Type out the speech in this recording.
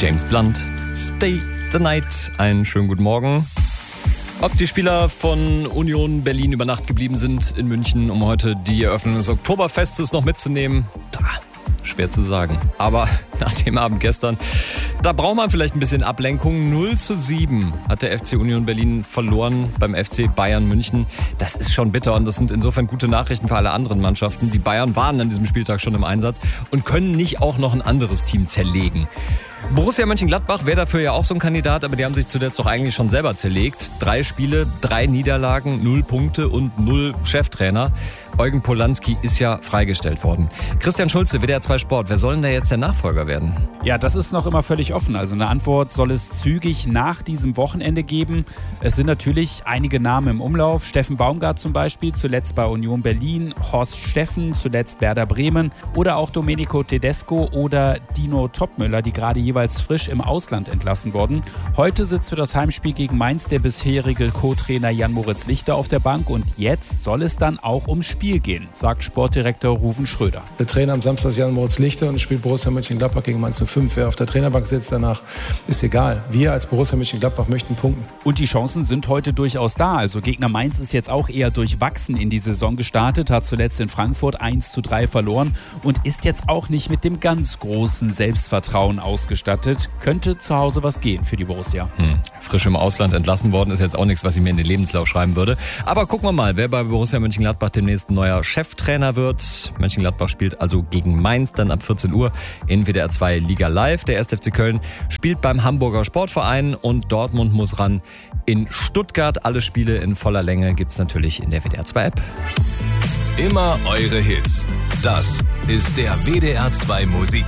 James Blunt, Stay the Night. Einen schönen guten Morgen. Ob die Spieler von Union Berlin über Nacht geblieben sind in München, um heute die Eröffnung des Oktoberfestes noch mitzunehmen, schwer zu sagen. Aber nach dem Abend gestern, da braucht man vielleicht ein bisschen Ablenkung. 0:7 hat der FC Union Berlin verloren beim FC Bayern München. Das ist schon bitter und das sind insofern gute Nachrichten für alle anderen Mannschaften. Die Bayern waren an diesem Spieltag schon im Einsatz und können nicht auch noch ein anderes Team zerlegen. Borussia Mönchengladbach wäre dafür ja auch so ein Kandidat, aber die haben sich zuletzt doch eigentlich schon selber zerlegt. 3 Spiele, 3 Niederlagen, 0 Punkte und 0 Cheftrainer. Eugen Polanski ist ja freigestellt worden. Christian Schulze, WDR 2 Sport, wer soll denn da jetzt der Nachfolger werden? Ja, das ist noch immer völlig offen. Also eine Antwort soll es zügig nach diesem Wochenende geben. Es sind natürlich einige Namen im Umlauf. Steffen Baumgart zum Beispiel, zuletzt bei Union Berlin. Horst Steffen, zuletzt Werder Bremen. Oder auch Domenico Tedesco oder Dino Topmöller, die gerade jeweils frisch im Ausland entlassen wurden. Heute sitzt für das Heimspiel gegen Mainz der bisherige Co-Trainer Jan-Moritz Lichter auf der Bank. Und jetzt soll es dann auch ums Spiel gehen, sagt Sportdirektor Ruven Schröder. Der Trainer am Samstag ist Jan-Moritz Lichter und spielt Borussia Mönchengladbach gegen Mainz 05. Wer auf der Trainerbank sitzt danach, ist egal. Wir als Borussia Mönchengladbach möchten punkten. Und die Chancen sind heute durchaus da. Also Gegner Mainz ist jetzt auch eher durchwachsen in die Saison gestartet, hat zuletzt in Frankfurt 1:3 verloren und ist jetzt auch nicht mit dem ganz großen Selbstvertrauen ausgestattet. Könnte zu Hause was gehen für die Borussia. Frisch im Ausland entlassen worden ist jetzt auch nichts, was ich mir in den Lebenslauf schreiben würde. Aber gucken wir mal, wer bei Borussia Mönchengladbach demnächst neuer Cheftrainer wird. Mönchengladbach spielt also gegen Mainz dann ab 14 Uhr in WDR 2 Liga Live. Der 1. FC Köln spielt beim Hamburger Sportverein und Dortmund muss ran in Stuttgart. Alle Spiele in voller Länge gibt's natürlich in der WDR 2 App. Immer eure Hits. Das ist der WDR 2 Musik.